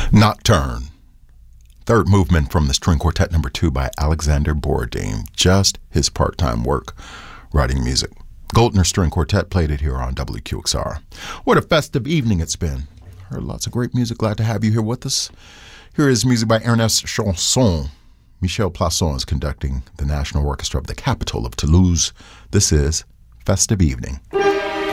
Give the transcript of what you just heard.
Nocturne. Third movement from the String Quartet No. 2 by Alexander Borodin. Just his part-time work writing music. Goldner String Quartet played it here on WQXR. What a festive evening it's been. Heard lots of great music. Glad to have you here with us. Here is music by Ernest Chausson. Michel Plasson is conducting the National Orchestra of the capital of Toulouse. This is Festive Evening.